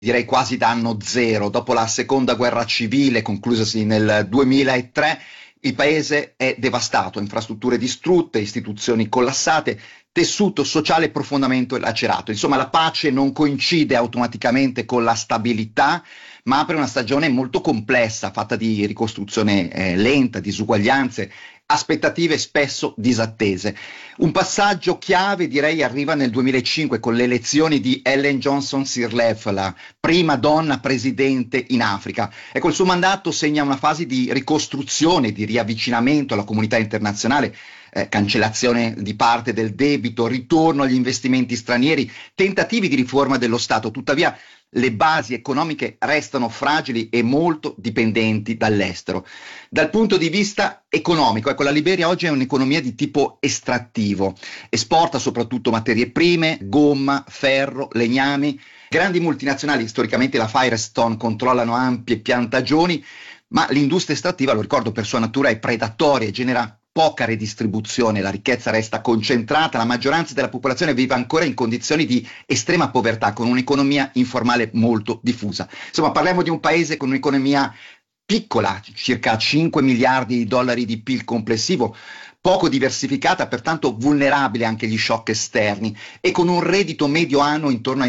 direi quasi da anno zero. Dopo la seconda guerra civile, conclusasi nel 2003, il paese è devastato, infrastrutture distrutte, istituzioni collassate, tessuto sociale profondamente lacerato. Insomma, la pace non coincide automaticamente con la stabilità, ma apre una stagione molto complessa, fatta di ricostruzione lenta, disuguaglianze, aspettative spesso disattese. Un passaggio chiave, direi, arriva nel 2005 con le elezioni di Ellen Johnson Sirleaf, la prima donna presidente in Africa. Ecco, il suo mandato segna una fase di ricostruzione, di riavvicinamento alla comunità internazionale, cancellazione di parte del debito, ritorno agli investimenti stranieri, tentativi di riforma dello Stato. Tuttavia, le basi economiche restano fragili e molto dipendenti dall'estero. Dal punto di vista economico, ecco, la Liberia oggi è un'economia di tipo estrattivo, esporta soprattutto materie prime, gomma, ferro, legnami. Grandi multinazionali, storicamente la Firestone, controllano ampie piantagioni, ma l'industria estrattiva, lo ricordo per sua natura, è predatoria e genera poca redistribuzione, la ricchezza resta concentrata, la maggioranza della popolazione vive ancora in condizioni di estrema povertà, con un'economia informale molto diffusa. Insomma, parliamo di un paese con un'economia piccola, circa 5 miliardi di dollari di PIL complessivo, poco diversificata, pertanto vulnerabile anche agli shock esterni, e con un reddito medio annuo intorno ai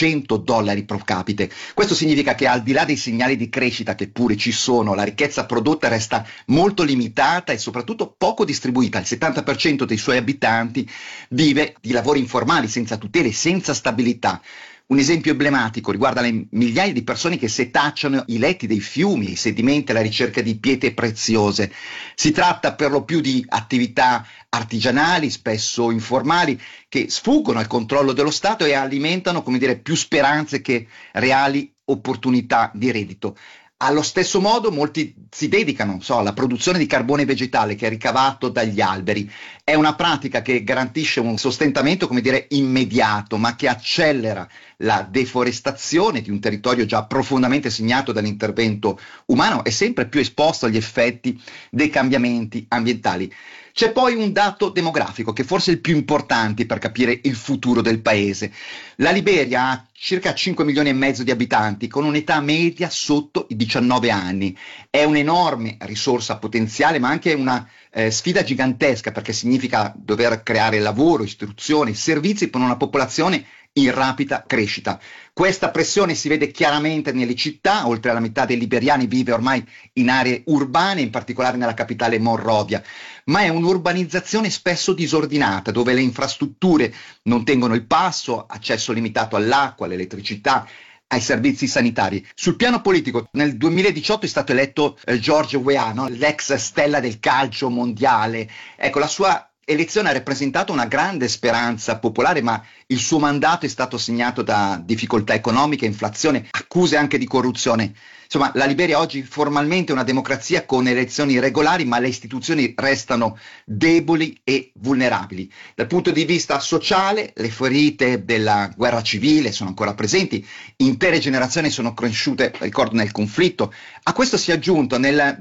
$900 pro capite. Questo significa che, al di là dei segnali di crescita che pure ci sono, la ricchezza prodotta resta molto limitata e soprattutto poco distribuita. Il 70% dei suoi abitanti vive di lavori informali, senza tutele, senza stabilità. Un esempio emblematico riguarda le migliaia di persone che setacciano i letti dei fiumi, i sedimenti alla ricerca di pietre preziose. Si tratta per lo più di attività artigianali, spesso informali, che sfuggono al controllo dello Stato e alimentano, come dire, più speranze che reali opportunità di reddito. Allo stesso modo molti si dedicano, alla produzione di carbone vegetale che è ricavato dagli alberi. È una pratica che garantisce un sostentamento, come dire, immediato, ma che accelera la deforestazione di un territorio già profondamente segnato dall'intervento umano e sempre più esposto agli effetti dei cambiamenti ambientali. C'è poi un dato demografico che forse è il più importante per capire il futuro del paese. La Liberia ha circa 5 milioni e mezzo di abitanti, con un'età media sotto i 19 anni. È un'enorme risorsa potenziale, ma anche una sfida gigantesca, perché significa dover creare lavoro, istruzione, servizi per una popolazione in rapida crescita. Questa pressione si vede chiaramente nelle città. Oltre alla metà dei liberiani vive ormai in aree urbane, in particolare nella capitale Monrovia, ma è un'urbanizzazione spesso disordinata, dove le infrastrutture non tengono il passo, accesso limitato all'acqua, all'elettricità, ai servizi sanitari. Sul piano politico, nel 2018 è stato eletto George Weah, no? L'ex stella del calcio mondiale. Ecco, la sua elezione ha rappresentato una grande speranza popolare, ma il suo mandato è stato segnato da difficoltà economiche, inflazione, accuse anche di corruzione. Insomma, la Liberia oggi formalmente è una democrazia con elezioni regolari, ma le istituzioni restano deboli e vulnerabili. Dal punto di vista sociale, le ferite della guerra civile sono ancora presenti, intere generazioni sono cresciute, ricordo, nel conflitto. A questo si è aggiunto nel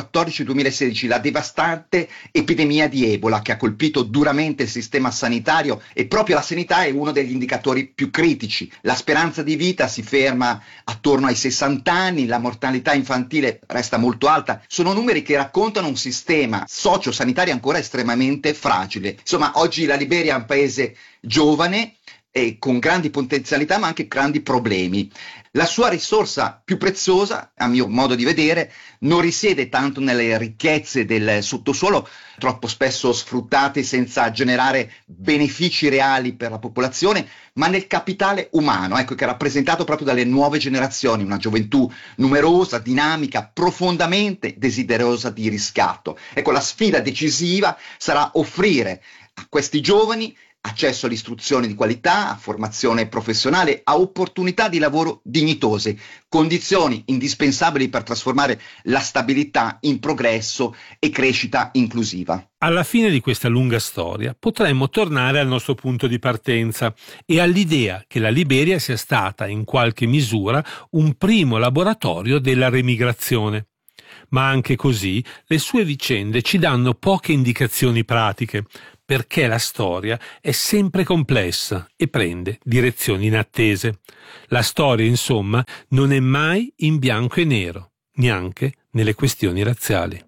2014-2016 la devastante epidemia di Ebola, che ha colpito duramente il sistema sanitario, e proprio la sanità è uno degli indicatori più critici. La speranza di vita si ferma attorno ai 60 anni, la mortalità infantile resta molto alta. Sono numeri che raccontano un sistema socio-sanitario ancora estremamente fragile. Insomma, oggi la Liberia è un paese giovane e con grandi potenzialità, ma anche grandi problemi. La sua risorsa più preziosa, a mio modo di vedere, non risiede tanto nelle ricchezze del sottosuolo, troppo spesso sfruttate senza generare benefici reali per la popolazione, ma nel capitale umano, ecco, che è rappresentato proprio dalle nuove generazioni, una gioventù numerosa, dinamica, profondamente desiderosa di riscatto. Ecco, la sfida decisiva sarà offrire a questi giovani accesso all'istruzione di qualità, a formazione professionale, a opportunità di lavoro dignitose, condizioni indispensabili per trasformare la stabilità in progresso e crescita inclusiva. Alla fine di questa lunga storia potremmo tornare al nostro punto di partenza e all'idea che la Liberia sia stata in qualche misura un primo laboratorio della remigrazione. Ma anche così le sue vicende ci danno poche indicazioni pratiche. perché la storia è sempre complessa e prende direzioni inattese. La storia, insomma, non è mai in bianco e nero, neanche nelle questioni razziali.